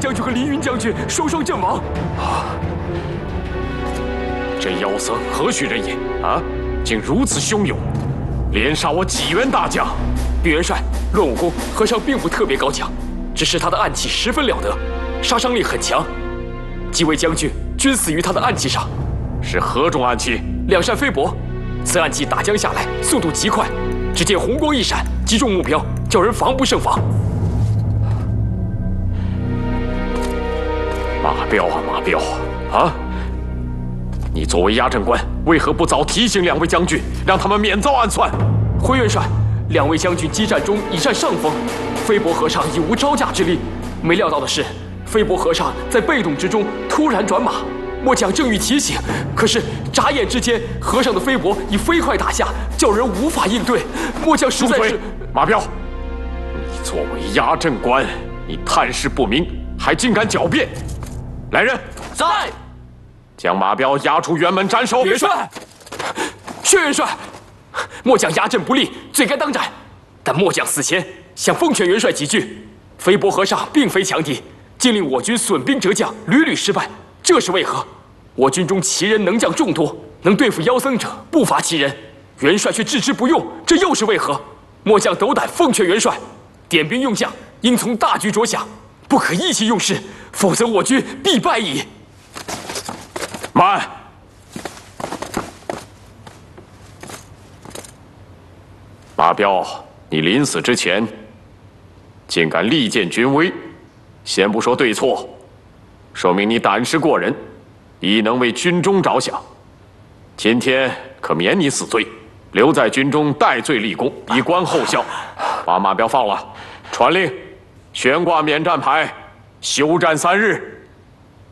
将军和凌云将军双双阵亡。 这妖僧何许人也？啊，竟如此汹涌，连杀我几员大将！ 禀元帅，论武功，和尚并不特别高强，只是他的暗器十分了得，杀伤力很强。几位将军均死于他的暗器上。 是何种暗器 ？2扇飞帛。此暗器打将下来，速度极快，只见红光一闪，击中目标，叫人防不胜防。 马彪啊，马彪啊！你作为压阵官，为何不早提醒2位将军，让他们免遭暗算？ 回元帅，2位将军激战中已占上风，飞帛和尚已无招架之力。没料到的是，飞帛和尚在被动之中突然转马，末将正欲提醒，可是眨眼之间，和尚的飞帛已飞快打下，叫人无法应对。末将实在是…… 马彪，你作为压阵官，你探视不明，还竟敢狡辩！来人， 在！ 将马彪押出辕门斩首。 元帅，薛元帅，末将压阵不力，罪该当斩。但末将死前想奉劝元帅几句：飞帛和尚并非强敌，竟令我军损兵折将，屡屡失败，这是为何？我军中奇人能将众多，能对付妖僧者不乏其人，元帅却置之不用，这又是为何？末将斗胆奉劝元帅，点兵用将应从大局着想，不可意气用事，否则我军必败矣。 慢！马彪，你临死之前，竟敢力荐军威，先不说对错，说明你胆识过人，亦能为军中着想。今天可免你死罪，留在军中戴罪立功，以观后效。把马彪放了，传令悬挂免战牌，休战3日。